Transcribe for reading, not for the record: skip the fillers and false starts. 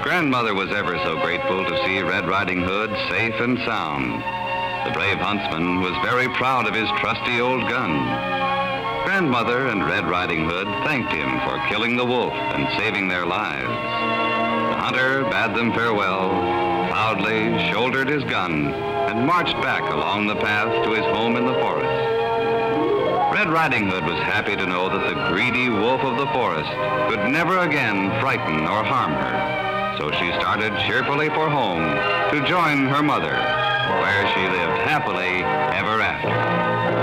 Grandmother was ever so grateful to see Red Riding Hood safe and sound. The brave huntsman was very proud of his trusty old gun. Grandmother and Red Riding Hood thanked him for killing the wolf and saving their lives. The hunter bade them farewell, proudly shouldered his gun, and marched back along the path to his home in the forest. Red Riding Hood was happy to know that the greedy wolf of the forest could never again frighten or harm her. So she started cheerfully for home to join her mother, where she lived happily ever after.